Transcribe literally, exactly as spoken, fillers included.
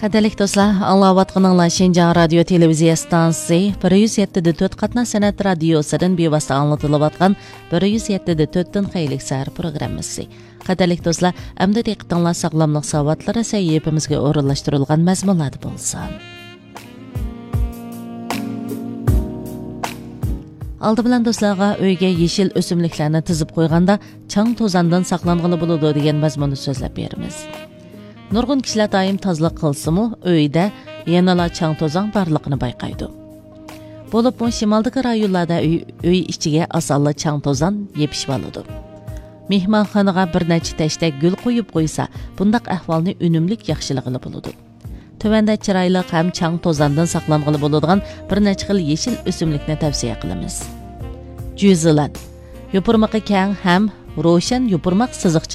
Qadrli do'stlar, anglayotganinglar Şinjan radio televiziya stansiyasi bir yuz yetti nuqta to'rt qatna san'at radiosidan bevosita anglatilayotgan bir yuz yetti nuqta to'rt dan xeylik sar programmasi. Qadrli do'stlar, amda diqqatinglar sog'lomlik savotlari sayfimizga o'rinlashtirilgan mazmunlarda bo'lsin. Aldı bilan do'stlarga uyga yeshil o'simliklarni tizib qo'yganda chang to'zandan saqlanғаны bo'ladi degan mazmunni so'zlab beramiz. Nurg'un kishilar doim tozalik qilsa-mu, uyda yanala chang to'zan borligini bayqaydi. Bo'lib, bu shimoldagi rayonlarda uy, uy ichiga asalli chang to'zan yepishib oladi. Mehmonxonaga bir necha tashta gul qo'yib qo'ysa, bundaq ahvolni unumlik yaxshilig'i bo'ladi. Tövəndə chiroyli ham chang to'zandan saqlanğılı bo'ladigan bir necha xil yeshil o'simlikni tavsiya qilamiz. Juzilan. Yupurmaqi keng ham ro'shan yupurmaq siziqcha